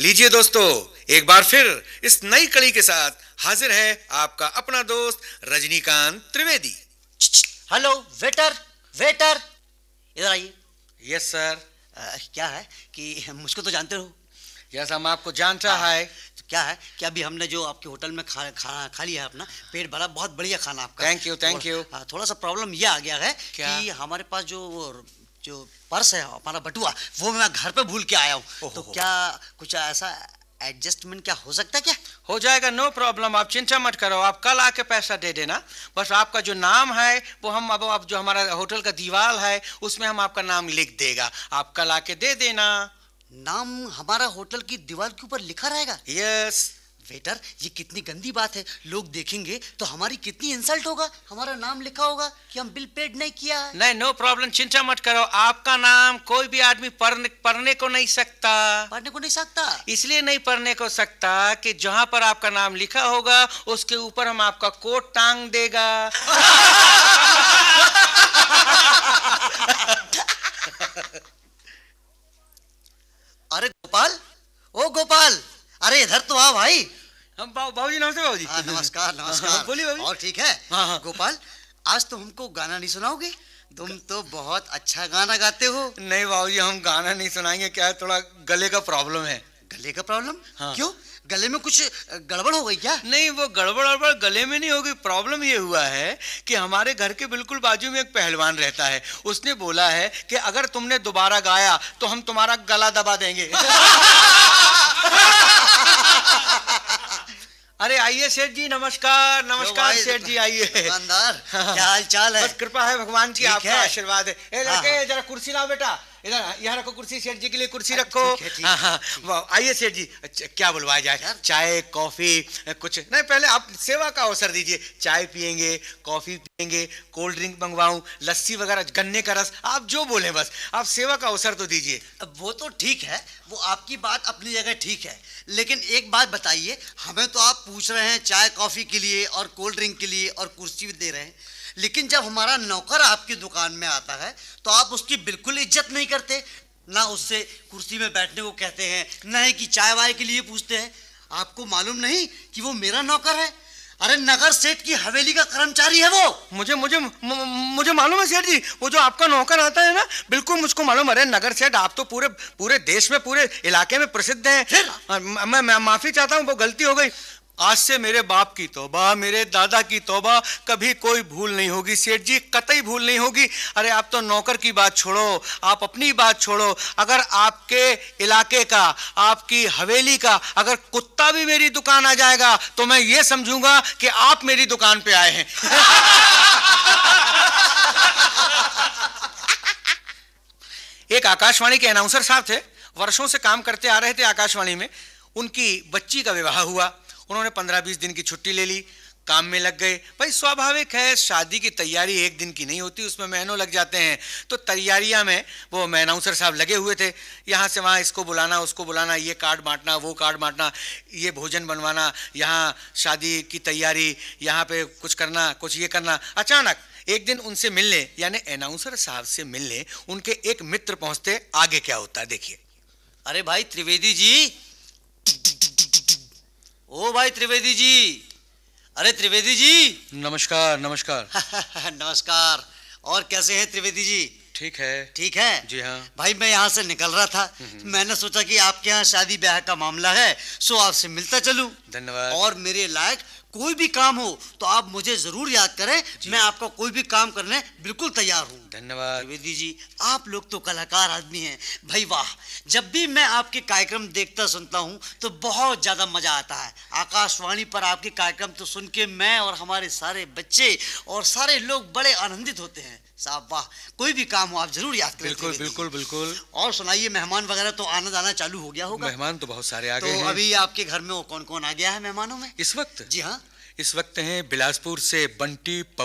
लीजिए दोस्तों, एक बार फिर इस नई कड़ी के साथ हाजिर है आपका अपना दोस्त Rajinikanth Trivedi. Hello waiter, waiter इधर आइए। Yes sir. क्या है कि मुझको तो जानते हो। यस, हम आपको जानता है। तो क्या है कि अभी हमने जो आपके होटल में खाना खा लिया है, अपना पेट भरा, बहुत बढ़िया खाना आपका। Thank you thank you. थोड़ा सा प्रॉब्लम ये आ गया है कि हमारे पास जो पर्स है हमारा बटुआ, वो मैं घर पे भूल के आया हूँ। तो क्या कुछ ऐसा एडजस्टमेंट क्या हो सकता है? क्या हो जाएगा, नो प्रॉब्लम, आप चिंता मत करो। आप कल आके पैसा दे देना। बस आपका जो नाम है वो हम अब जो हमारा होटल का दीवार है उसमें हम आपका नाम लिख देगा। आप कल आके दे देना। नाम हमारा होटल की दीवार के ऊपर लिखा रहेगा? यस। वेटर, ये कितनी गंदी बात है। लोग देखेंगे तो हमारी कितनी इंसल्ट होगा। हमारा नाम लिखा होगा कि हम बिल पेड नहीं किया है। नहीं, नो प्रॉब्लम, चिंता मत करो। आपका नाम कोई भी आदमी पढ़ने को नहीं सकता। पढ़ने को नहीं सकता? इसलिए नहीं पढ़ने को सकता कि जहां पर आपका नाम लिखा होगा उसके ऊपर हम आपका कोट टांग देगा। अरे गोपाल, ओ गोपाल, अरे इधर तो आ भाई। हम बाबूजी, नमस्ते बाबूजी। नमस्कार नमस्कार। बोलिए बाबूजी। और ठीक है? हाँ। गोपाल, आज तो हमको गाना नहीं सुनाओगे? तुम तो बहुत अच्छा गाना गाते हो। नहीं बाबूजी, हम गाना नहीं सुनाएंगे। क्या है, थोड़ा गले का प्रॉब्लम है। गले का प्रॉब्लम? हाँ। क्यों, गले में कुछ गड़बड़ हो गई क्या? नहीं, वो गड़बड़ गले में नहीं होगी। प्रॉब्लम ये हुआ है कि हमारे घर के बिल्कुल बाजू में एक पहलवान रहता है। उसने बोला है कि अगर तुमने दोबारा गाया तो हम तुम्हारा गला दबा देंगे। अरे आइए सेठ जी, नमस्कार नमस्कार सेठ जी, आइए। दुकानदार, क्या हाल चाल है? बस कृपा है भगवान की, आपका आशीर्वाद है। ए लड़के, जरा कुर्सी लाओ बेटा, इधर यहाँ रखो कुर्सी, सेठ जी के लिए कुर्सी रखो। हाँ हाँ, आइए सेठ जी, क्या बुलवाया जाए? चाय कॉफी कुछ नहीं, पहले आप सेवा का अवसर दीजिए। चाय पियेंगे, कॉफी पियेंगे, कोल्ड ड्रिंक मंगवाऊं, लस्सी वगैरह, गन्ने का रस, आप जो बोले बस, आप सेवा का अवसर तो दीजिए। वो तो ठीक है, वो आपकी बात अपनी जगह ठीक है, लेकिन एक बात बताइए, हमें तो आप पूछ रहे हैं चाय कॉफी के लिए और कोल्ड ड्रिंक के लिए और कुर्सी भी दे रहे हैं, लेकिन जब हमारा नौकर आपकी दुकान में आता है तो आप उसकी बिल्कुल इज्जत नहीं करते। ना उससे कुर्सी में बैठने को कहते हैं, ना ही कि चाय वाय के लिए पूछते हैं। आपको मालूम नहीं कि वो मेरा नौकर है? अरे नगर सेठ की हवेली का कर्मचारी है वो। मुझे मालूम है सेठ जी, वो जो आपका नौकर आता है ना, बिल्कुल मुझको मालूम। अरे नगर सेठ, आप तो पूरे देश में, पूरे इलाके में प्रसिद्ध हैं। मैं माफी चाहता हूँ, वो गलती हो गई। आज से मेरे बाप की तौबा, मेरे दादा की तौबा, कभी कोई भूल नहीं होगी सेठ जी, कतई भूल नहीं होगी। अरे आप तो नौकर की बात छोड़ो, आप अपनी बात छोड़ो, अगर आपके इलाके का, आपकी हवेली का अगर कुत्ता भी मेरी दुकान आ जाएगा तो मैं ये समझूंगा कि आप मेरी दुकान पे आए हैं। एक आकाशवाणी के अनाउंसर साहब थे, वर्षों से काम करते आ रहे थे आकाशवाणी में। उनकी बच्ची का विवाह हुआ, उन्होंने 15-20 दिन की छुट्टी ले ली, काम में लग गए। भाई स्वाभाविक है, शादी की तैयारी एक दिन की नहीं होती, उसमें महीनों लग जाते हैं। तो तैयारियां में वो अनाउंसर साहब लगे हुए थे, यहाँ से वहाँ इसको बुलाना, उसको बुलाना, ये कार्ड बांटना, वो कार्ड बांटना, ये भोजन बनवाना, यहाँ शादी की तैयारी, यहाँ पे कुछ करना, कुछ ये करना। अचानक एक दिन उनसे मिलने, यानी अनाउंसर साहब से मिलने उनके एक मित्र पहुंचते। आगे क्या होता है देखिए। अरे भाई त्रिवेदी जी, ओ भाई त्रिवेदी जी, अरे त्रिवेदी जी। नमस्कार नमस्कार। नमस्कार। और कैसे हैं त्रिवेदी जी? ठीक है। ठीक है जी हाँ भाई, मैं यहाँ से निकल रहा था, मैंने सोचा कि आपके यहाँ शादी ब्याह का मामला है, सो आपसे मिलता चलूं। धन्यवाद। और मेरे लायक कोई भी काम हो तो आप मुझे जरूर याद करें, मैं आपका कोई भी काम करने बिल्कुल तैयार हूँ। धन्यवाद। त्रिवेदी जी, आप लोग तो कलाकार आदमी हैं भाई, वाह। जब भी मैं आपके कार्यक्रम देखता सुनता हूँ तो बहुत ज्यादा मजा आता है। आकाशवाणी पर आपके कार्यक्रम तो सुन के मैं और हमारे सारे बच्चे और सारे लोग बड़े आनंदित होते हैं। साहब वाह, कोई भी काम हो आप जरूर याद करें। बिल्कुल बिल्कुल बिल्कुल। और सुनाइए, मेहमान वगैरह तो आना जाना चालू हो गया होगा? मेहमान तो बहुत सारे आ गए हैं। तो अभी आपके घर में वो कौन कौन आ गया है मेहमानों में? इस वक्त? जी हाँ, इस वक्त हैं बिलासपुर से बंटी